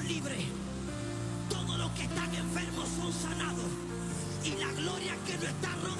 libres. Todos los que están enfermos son sanados. Y la gloria que no está rodeada